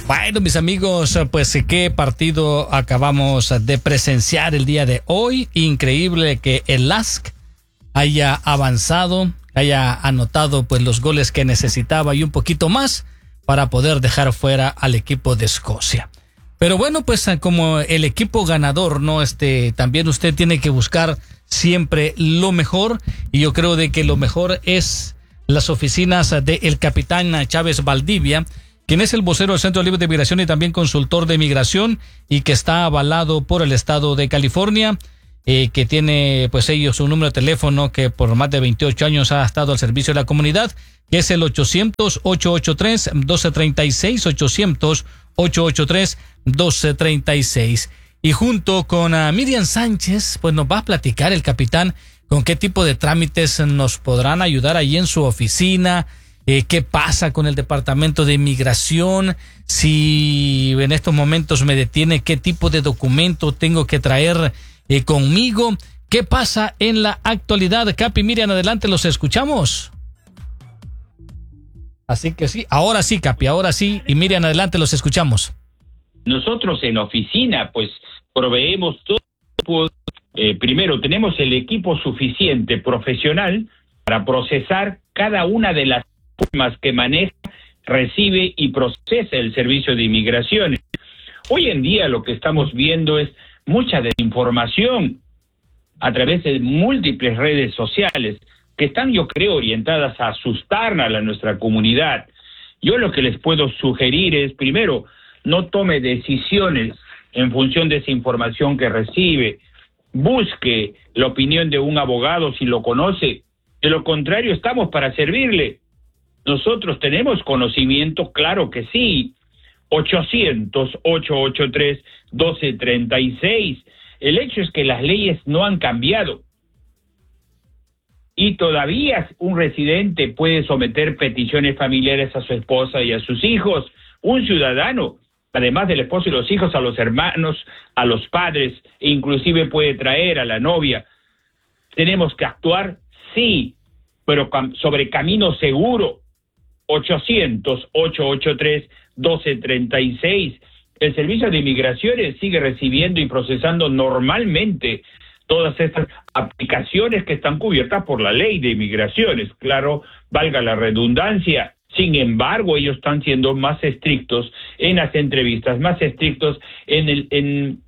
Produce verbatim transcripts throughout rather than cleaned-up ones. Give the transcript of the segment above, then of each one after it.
Bueno, mis amigos, pues qué partido acabamos de presenciar el día de hoy. Increíble que el L A S C haya avanzado, haya anotado pues los goles que necesitaba y un poquito más para poder dejar fuera al equipo de Escocia. Pero bueno, pues como el equipo ganador, ¿no? Este, también usted tiene que buscar siempre lo mejor, y yo creo de que lo mejor es las oficinas del capitán Chávez Valdivia, quien es el vocero del Centro Libre de Migración y también consultor de migración, y que está avalado por el estado de California, eh, que tiene pues ellos un número de teléfono que por más de veintiocho años ha estado al servicio de la comunidad, que es el ochocientos, ochocientos ochenta y tres, doce treinta y seis, ochocientos, ochocientos ochenta y tres, doce treinta y seis. Y junto con uh, Miriam Sánchez, pues nos va a platicar el capitán con qué tipo de trámites nos podrán ayudar ahí en su oficina. Eh, ¿Qué pasa con el Departamento de Inmigración? Si en estos momentos me detiene, ¿qué tipo de documento tengo que traer eh, conmigo? ¿Qué pasa en la actualidad? Capi, Miriam, adelante, los escuchamos. Así que sí, ahora sí, Capi, ahora sí. Y Miriam, adelante, los escuchamos. Nosotros en oficina, pues, proveemos todo. Eh, primero, tenemos el equipo suficiente profesional para procesar cada una de las formas que maneja, recibe y procesa el servicio de inmigración. Hoy en día lo que estamos viendo es mucha desinformación a través de múltiples redes sociales que están, yo creo, orientadas a asustar a la, nuestra comunidad. Yo lo que les puedo sugerir es, primero, no tome decisiones en función de esa información que recibe. Busque la opinión de un abogado si lo conoce. De lo contrario, estamos para servirle. Nosotros tenemos conocimiento, claro que sí. ochocientos, ochocientos ochenta y tres, doce treinta y seis. El hecho es que las leyes no han cambiado. Y todavía un residente puede someter peticiones familiares a su esposa y a sus hijos. Un ciudadano, además del esposo y los hijos, a los hermanos, a los padres, e inclusive puede traer a la novia. Tenemos que actuar, sí, pero sobre camino seguro. ochocientos, ochocientos ochenta y tres, doce treinta y seis. El Servicio de Inmigraciones sigue recibiendo y procesando normalmente todas estas aplicaciones que están cubiertas por la ley de inmigraciones. Claro, valga la redundancia. Sin embargo, ellos están siendo más estrictos en las entrevistas, más estrictos en el, en,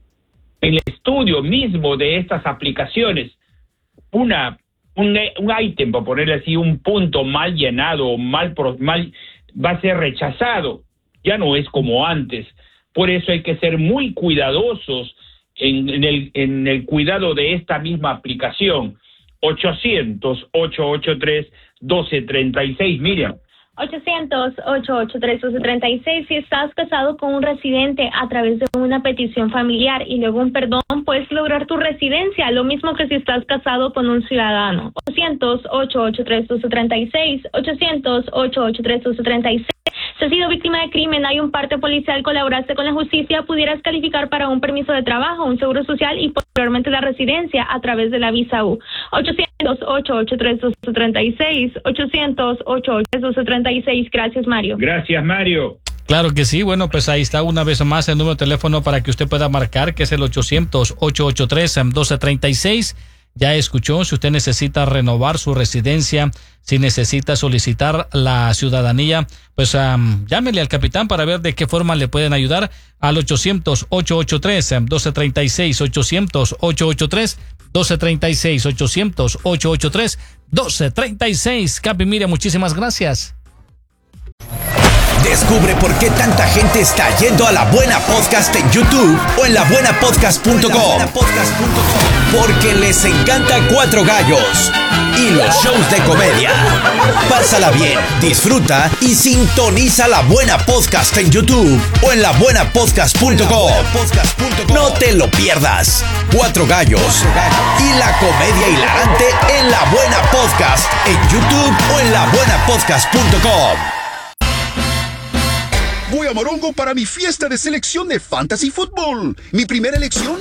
en el estudio mismo de estas aplicaciones. Una, un, un ítem, para ponerle así, un punto mal llenado o mal, mal, va a ser rechazado. Ya no es como antes. Por eso hay que ser muy cuidadosos en, en, el, en el cuidado de esta misma aplicación. ochocientos, ochocientos ochenta y tres, doce treinta y seis, Miriam. ochocientos, ochocientos ochenta y tres, doce treinta y seis. Si estás casado con un residente a través de una petición familiar y luego un perdón, puedes lograr tu residencia, lo mismo que si estás casado con un ciudadano. ochocientos, ochocientos ochenta y tres, doce treinta y seis, ochocientos, ochocientos ochenta y tres, doce treinta y seis. Si has sido víctima de crimen, hay un parte policial, colaboraste con la justicia, pudieras calificar para un permiso de trabajo, un seguro social y posteriormente la residencia a través de la visa U. ochocientos, ochocientos ochenta y tres, doce treinta y seis, ochocientos, ochocientos ochenta y tres, doce treinta y seis. Gracias, Mario. Gracias, Mario. Claro que sí. Bueno, pues ahí está una vez más el número de teléfono para que usted pueda marcar, que es el ochocientos, ochocientos ochenta y tres, doce treinta y seis. Ya escuchó, si usted necesita renovar su residencia, si necesita solicitar la ciudadanía, pues um, llámele al capitán para ver de qué forma le pueden ayudar al ochocientos, ochocientos ochenta y tres, doce treinta y seis, ochocientos, ochocientos ochenta y tres, doce treinta y seis, ochocientos, ochocientos ochenta y tres, doce treinta y seis. Capi, Miriam, muchísimas gracias. Descubre por qué tanta gente está yendo a La Buena Podcast en YouTube o en la buena podcast punto com. Porque les encanta Cuatro Gallos y los shows de comedia. Pásala bien, disfruta y sintoniza La Buena Podcast en YouTube o en la buena podcast punto com. No te lo pierdas. Cuatro Gallos y la comedia hilarante en La Buena Podcast en YouTube o en la buena podcast punto com. Voy a Morongo para mi fiesta de selección de Fantasy Football. Mi primera elección,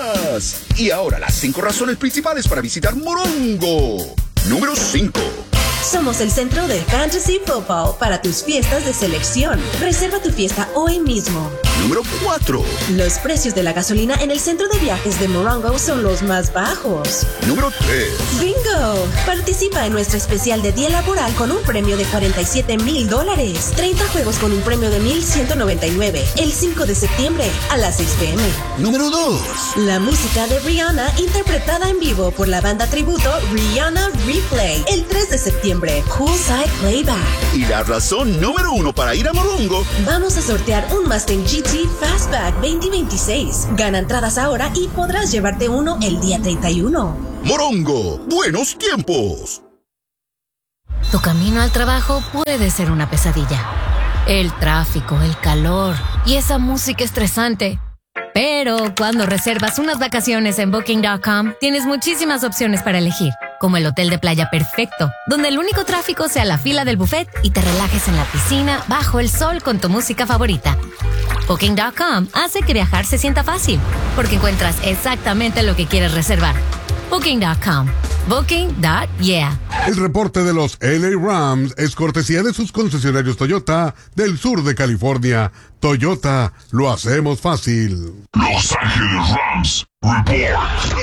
porristas. Y ahora las cinco razones principales para visitar Morongo. Número cinco. Somos el centro de Fantasy Football para tus fiestas de selección. Reserva tu fiesta hoy mismo. Número cuatro. Los precios de la gasolina en el centro de viajes de Morongo son los más bajos. Número tres. ¡Bingo! Participa en nuestro especial de día laboral con un premio de cuarenta y siete mil dólares. treinta juegos con un premio de mil ciento noventa y nueve. El cinco de septiembre a las seis p m Número dos. La música de Rihanna interpretada en vivo por la banda tributo Rihanna Replay. El tres de septiembre. Poolside Playback. Y la razón número uno para ir a Morongo. Vamos a sortear un Mustang G T Fastback veinte veintiséis. Gana entradas ahora y podrás llevarte uno el día treinta y uno. Morongo, buenos tiempos. Tu camino al trabajo puede ser una pesadilla. El tráfico, el calor y esa música estresante. Pero cuando reservas unas vacaciones en Booking punto com, tienes muchísimas opciones para elegir, como el hotel de playa perfecto, donde el único tráfico sea la fila del buffet y te relajes en la piscina bajo el sol con tu música favorita. Booking punto com hace que viajar se sienta fácil, porque encuentras exactamente lo que quieres reservar. Booking punto com. Booking punto yeah. El reporte de los L A Rams es cortesía de sus concesionarios Toyota del sur de California. Toyota, lo hacemos fácil. Los Ángeles Rams Report.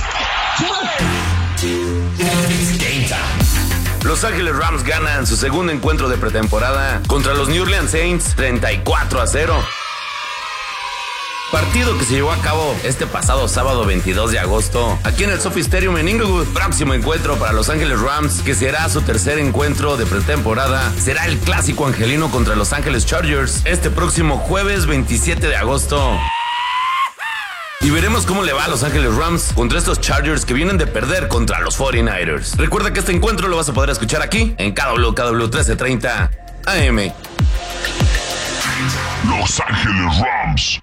Los Ángeles Rams ganan su segundo encuentro de pretemporada contra los New Orleans Saints treinta y cuatro a cero. Partido que se llevó a cabo este pasado sábado veintidós de agosto aquí en el Sophie Stadium en Inglewood. Próximo encuentro para Los Ángeles Rams, que será su tercer encuentro de pretemporada, será el clásico angelino contra Los Ángeles Chargers este próximo jueves veintisiete de agosto. Y veremos cómo le va a Los Ángeles Rams contra estos Chargers que vienen de perder contra los cuarenta y nueve ers. Recuerda que este encuentro lo vas a poder escuchar aquí en K W K W trece treinta A M. Los Ángeles Rams.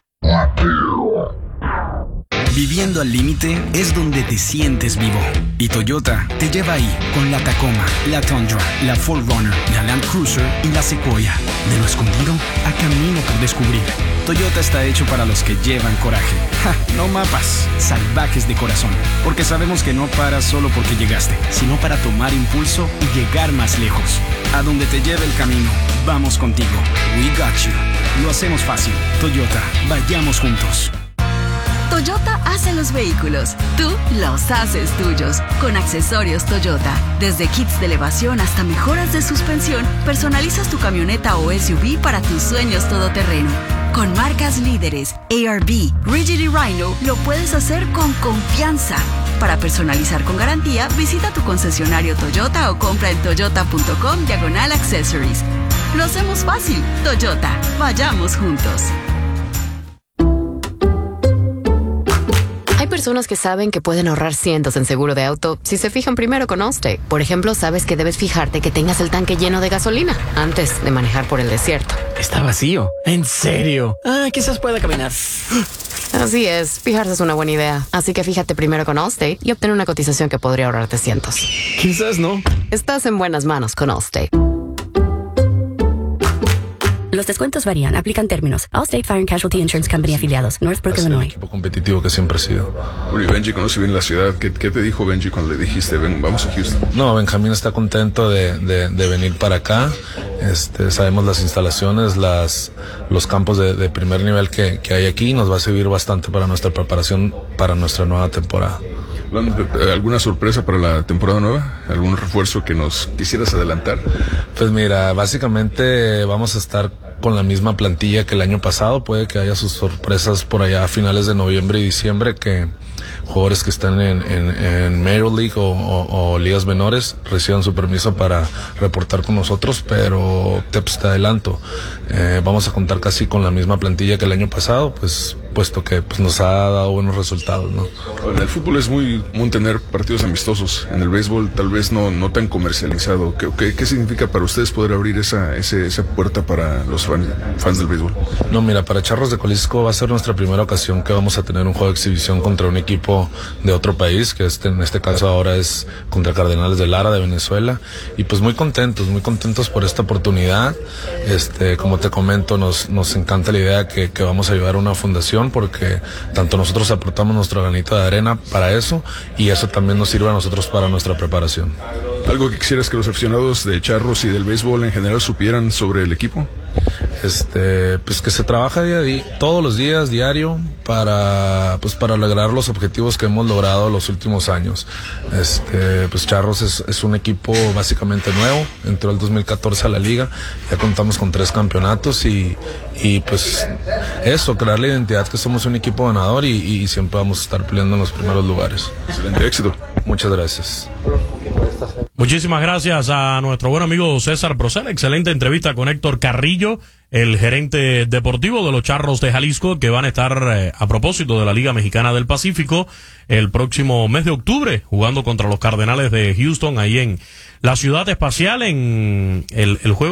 Viviendo al límite es donde te sientes vivo. Y Toyota te lleva ahí con la Tacoma, la Tundra, la cuatro runner, la Land Cruiser y la Sequoia. De lo escondido a camino por descubrir. Toyota está hecho para los que llevan coraje. Ja, no mapas, salvajes de corazón. Porque sabemos que no paras solo porque llegaste, sino para tomar impulso y llegar más lejos. A donde te lleve el camino, vamos contigo. We got you. Lo hacemos fácil. Toyota, vayamos juntos. Toyota hace los vehículos, tú los haces tuyos. Con accesorios Toyota, desde kits de elevación hasta mejoras de suspensión, personalizas tu camioneta o S U V para tus sueños todoterreno. Con marcas líderes, A R B, Rigid y Rhino, lo puedes hacer con confianza. Para personalizar con garantía, visita tu concesionario Toyota o compra en toyota punto com diagonal accessories. Lo hacemos fácil. Toyota, vayamos juntos. Hay personas que saben que pueden ahorrar cientos en seguro de auto si se fijan primero con Allstate. Por ejemplo, sabes que debes fijarte que tengas el tanque lleno de gasolina antes de manejar por el desierto. Está vacío. ¿En serio? Ah, quizás pueda caminar. Así es, fijarse es una buena idea. Así que fíjate primero con Allstate y obtén una cotización que podría ahorrarte cientos. Quizás no. Estás en buenas manos con Allstate. Los descuentos varían, aplican términos. Allstate Fire and Casualty Insurance Company afiliados, Northbrook, es Illinois. El equipo competitivo que siempre ha sido. Bueno, y Benji conoce bien la ciudad. ¿Qué, qué te dijo Benji cuando le dijiste, ven, vamos a Houston? No, Benjamín está contento de, de, de venir para acá. Este, sabemos las instalaciones, las, los campos de, de primer nivel que, que hay aquí. Nos va a servir bastante para nuestra preparación para nuestra nueva temporada. ¿Alguna sorpresa para la temporada nueva? ¿Algún refuerzo que nos quisieras adelantar? Pues mira, básicamente vamos a estar con la misma plantilla que el año pasado. Puede que haya sus sorpresas por allá a finales de noviembre y diciembre, que jugadores que están en, en, en Major League o, o, o ligas menores reciban su permiso para reportar con nosotros, pero te, pues, te adelanto, eh, vamos a contar casi con la misma plantilla que el año pasado, pues puesto que pues, nos ha dado buenos resultados, ¿no? En el fútbol es muy común tener partidos amistosos. En el béisbol tal vez no, no tan comercializado. ¿Qué, qué, qué significa para ustedes poder abrir esa, ese, esa puerta para los fan, fans del béisbol? No, mira, para Charros de Jalisco va a ser nuestra primera ocasión que vamos a tener un juego de exhibición contra un equipo de otro país, que este, en este caso ahora es contra Cardenales de Lara de Venezuela, y pues muy contentos, muy contentos por esta oportunidad. Este, como te comento, nos, nos encanta la idea que, que vamos a ayudar a una fundación preparación, porque tanto nosotros aportamos nuestro granito de arena para eso y eso también nos sirve a nosotros para nuestra preparación. ¿Algo que quisieras que los aficionados de Charros y del béisbol en general supieran sobre el equipo? Este, pues que se trabaja día a día, todos los días, diario, para, pues para lograr los objetivos que hemos logrado los últimos años. Este, pues Charros es, es un equipo básicamente nuevo, entró el dos mil catorce a la liga, ya contamos con tres campeonatos y, y pues eso, crear la identidad que somos un equipo ganador y, y siempre vamos a estar peleando en los primeros lugares. Excelente éxito. Muchas gracias. Muchísimas gracias a nuestro buen amigo César Procel. Excelente entrevista con Héctor Carrillo, el gerente deportivo de los Charros de Jalisco, que van a estar eh, a propósito de la Liga Mexicana del Pacífico el próximo mes de octubre, jugando contra los Cardenales de Houston ahí en la Ciudad Espacial en el, el juego